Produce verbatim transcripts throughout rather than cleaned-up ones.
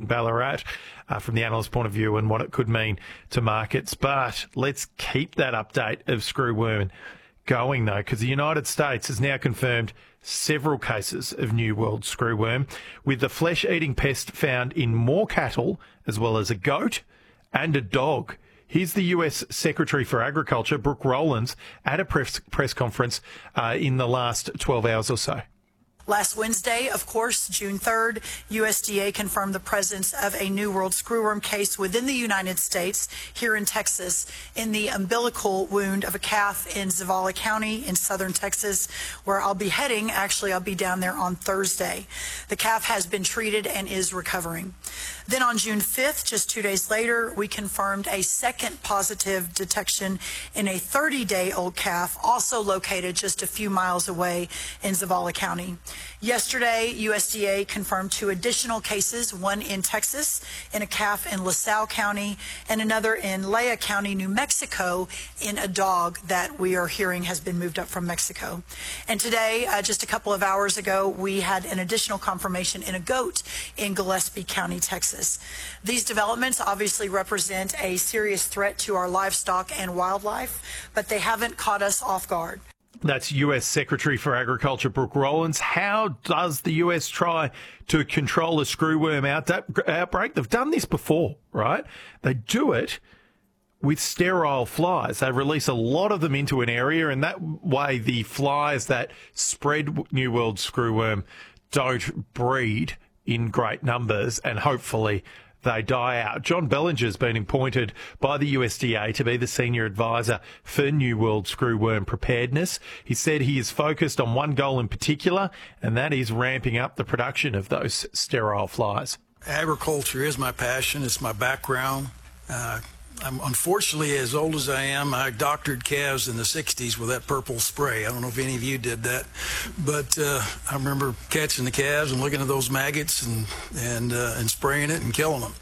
Ballarat uh, from the analyst point of view and what it could mean to markets. But let's keep that update of screwworm going, though, because the United States has now confirmed several cases of New World screwworm, with the flesh-eating pest found in more cattle, as well as a goat and a dog. Here's the U S Secretary for Agriculture, Brooke Rollins, at a press, press conference uh, in the last twelve hours or so. Last Wednesday, of course, June third, U S D A confirmed the presence of a New World screwworm case within the United States, here in Texas, in the umbilical wound of a calf in Zavala County in southern Texas, where I'll be heading. Actually, I'll be down there on Thursday. The calf has been treated and is recovering. Then on June fifth, just two days later, we confirmed a second positive detection in a thirty-day-old calf, also located just a few miles away in Zavala County. Yesterday, U S D A confirmed two additional cases, one in Texas in a calf in LaSalle County and another in Lea County, New Mexico, in a dog that we are hearing has been moved up from Mexico. And today, uh, just a couple of hours ago, we had an additional confirmation in a goat in Gillespie County, Texas. These developments obviously represent a serious threat to our livestock and wildlife, but they haven't caught us off guard. That's U S Secretary for Agriculture, Brooke Rollins. How does the U S try to control a screwworm outbreak? They've done this before, right? They do it with sterile flies. They release a lot of them into an area, and that way the flies that spread New World screwworm don't breed in great numbers, and hopefully they die out. John Bellinger's been appointed by the U S D A to be the senior advisor for New World screwworm preparedness. He said he is focused on one goal in particular, and that is ramping up the production of those sterile flies. Agriculture is my passion. It's my background. Uh, I'm unfortunately, as old as I am, I doctored calves in the sixties with that purple spray. I don't know if any of you did that, but uh, I remember catching the calves and looking at those maggots and and uh, and spraying it and killing them.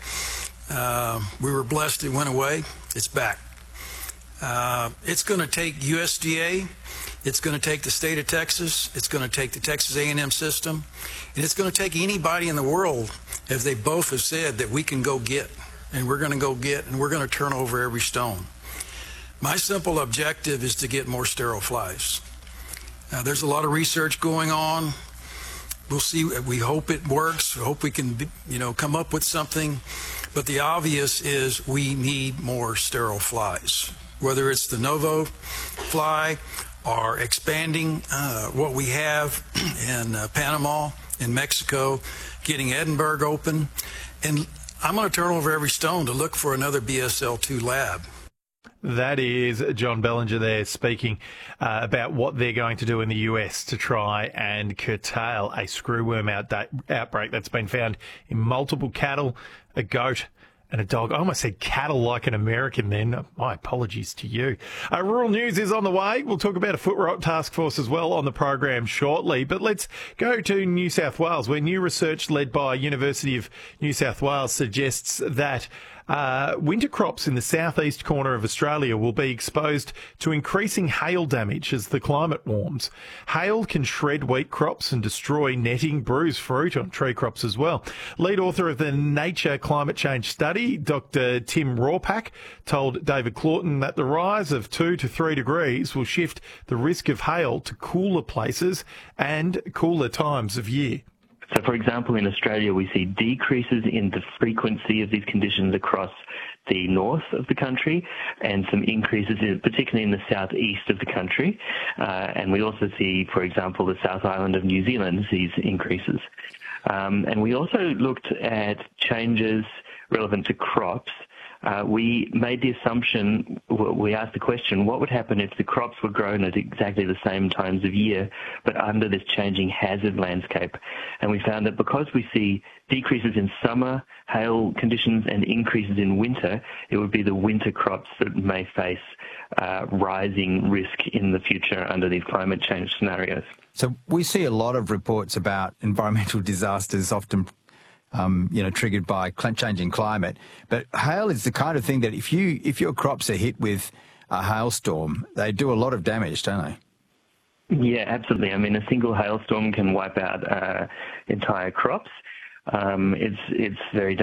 Uh, we were blessed; it went away. It's back. Uh, it's going to take U S D A. It's going to take the state of Texas. It's going to take the Texas A and M system, and it's going to take anybody in the world, if they both have said that we can go get. And we're going to go get, and we're going to turn over every stone. My simple objective is to get more sterile flies. Now, there's a lot of research going on. We'll see. We hope it works. We hope we can, you know, come up with something. But the obvious is we need more sterile flies. Whether it's the Novo fly or expanding uh, what we have in uh, Panama, in Mexico, getting Edinburgh open, and I'm going to turn over every stone to look for another B S L two lab. That is John Bellinger there speaking uh, about what they're going to do in the U S to try and curtail a screwworm out- outbreak that's been found in multiple cattle, a goat and a dog. I almost said cattle like an American then. My apologies to you. Uh, Rural News is on the way. We'll talk about a foot rot task force as well on the program shortly. But let's go to New South Wales, where new research led by University of New South Wales suggests that Uh, winter crops in the southeast corner of Australia will be exposed to increasing hail damage as the climate warms. Hail can shred wheat crops and destroy netting, bruise fruit on tree crops as well. Lead author of the Nature Climate Change Study, Doctor Tim Rawpack, told David Claughton that the rise of two to three degrees will shift the risk of hail to cooler places and cooler times of year. So, for example, in Australia, we see decreases in the frequency of these conditions across the north of the country and some increases, in, particularly in the southeast of the country. Uh, and we also see, for example, the South Island of New Zealand sees increases. Um, and we also looked at changes relevant to crops. Uh, we made the assumption, we asked the question, what would happen if the crops were grown at exactly the same times of year, but under this changing hazard landscape? And we found that because we see decreases in summer hail conditions and increases in winter, it would be the winter crops that may face uh, rising risk in the future under these climate change scenarios. So we see a lot of reports about environmental disasters, often Um, you know, triggered by changing climate. But hail is the kind of thing that if you if your crops are hit with a hailstorm, they do a lot of damage, don't they? Yeah, absolutely. I mean, a single hailstorm can wipe out uh, entire crops. Um, it's it's very